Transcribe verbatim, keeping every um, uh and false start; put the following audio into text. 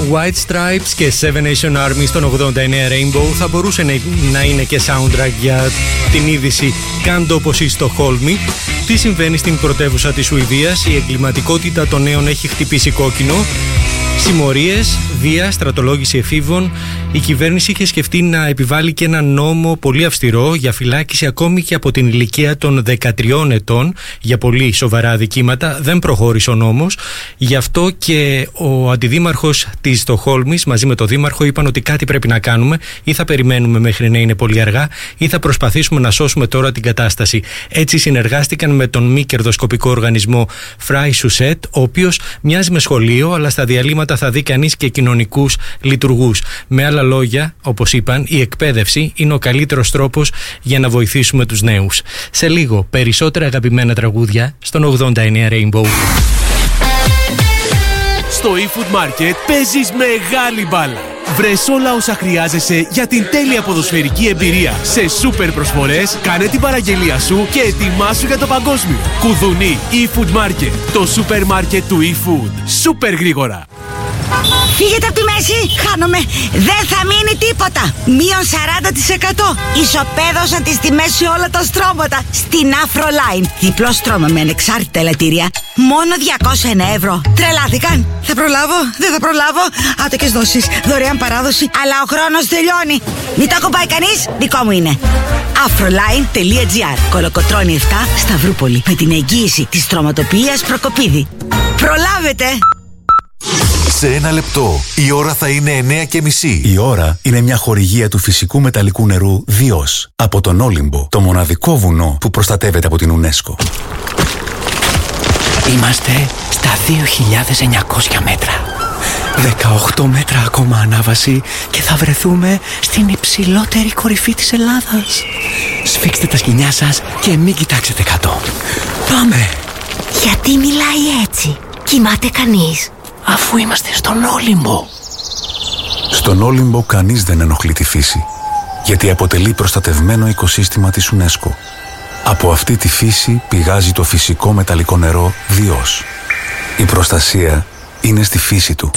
White Stripes και Seven Nation Army στον ογδόντα εννέα Rainbow θα μπορούσε να είναι και soundtrack για την είδηση «Κάντο όπως η Στοκχόλμη». Τι συμβαίνει στην πρωτεύουσα της Σουηδίας? Η εγκληματικότητα των νέων έχει χτυπήσει κόκκινο. Συμμορίες, βία, στρατολόγηση εφήβων. Η κυβέρνηση είχε σκεφτεί να επιβάλλει και ένα νόμο πολύ αυστηρό για φυλάκιση ακόμη και από την ηλικία των δεκατριών ετών για πολύ σοβαρά αδικήματα. Δεν προχώρησε ο νόμος. Γι' αυτό και ο αντιδήμαρχος της Στοκχόλμης μαζί με το δήμαρχο είπαν ότι κάτι πρέπει να κάνουμε. Ή θα περιμένουμε μέχρι να είναι πολύ αργά, ή θα προσπαθήσουμε να σώσουμε τώρα την κατάσταση. Έτσι συνεργάστηκαν με τον μη κερδοσκοπικό οργανισμό Fry Suset, ο οποίος μοιάζει με σχολείο, αλλά στα διαλύματα θα δει κανείς και κοινωνικούς λειτουργούς. Με άλλα λόγια, όπως είπαν, η εκπαίδευση είναι ο καλύτερος τρόπος για να βοηθήσουμε τους νέους. Σε λίγο, περισσότερα αγαπημένα τραγούδια στον ογδόντα εννέα Rainbow. Στο eFood Market παίζεις μεγάλη μπάλα. Βρες όλα όσα χρειάζεσαι για την τέλεια ποδοσφαιρική εμπειρία. Σε σούπερ προσφορές, κάνε την παραγγελία σου και ετοιμάσου για το παγκόσμιο. Κουδουνί eFood Market, το σούπερ μάρκετ του eFood. Σούπερ γρήγορα. Φύγετε από τη μέση, χάνομαι. Δεν θα μείνει τίποτα. Μείον σαράντα τοις εκατό. Ισοπαίδωσαν τις τιμές σε όλα τα στρώματα. Στην Afroline. Διπλό στρώμα με ανεξάρτητα ελαττήρια. Μόνο διακόσια ένα ευρώ. Τρελάθηκαν. Θα προλάβω, δεν θα προλάβω. Άτοκες δόσεις, δωρεάν παράδοση. Αλλά ο χρόνος τελειώνει. Μην το κομπάει κανείς, δικό μου είναι. Afroline.gr. Κολοκοτρώνη επτά, Σταυρούπολη. Με την εγγύηση της στρωματοποιίας Προκοπίδη. Προλάβετε! Σε ένα λεπτό, η ώρα θα είναι εννέα και μισή. Η ώρα είναι μια χορηγία του φυσικού μεταλλικού νερού Διός από τον Όλυμπο, το μοναδικό βουνό που προστατεύεται από την UNESCO. Είμαστε στα δύο χιλιάδες εννιακόσια μέτρα. δεκαοκτώ μέτρα ακόμα ανάβαση και θα βρεθούμε στην υψηλότερη κορυφή της Ελλάδας. Σφίξτε τα σκοινιά σας και μην κοιτάξετε κάτω. Πάμε! Γιατί μιλάει έτσι? Κοιμάται κανείς? Αφού είμαστε στον Όλυμπο. Στον Όλυμπο κανείς δεν ενοχλεί τη φύση, γιατί αποτελεί προστατευμένο οικοσύστημα της UNESCO. Από αυτή τη φύση πηγάζει το φυσικό μεταλλικό νερό Διός. Η προστασία είναι στη φύση του.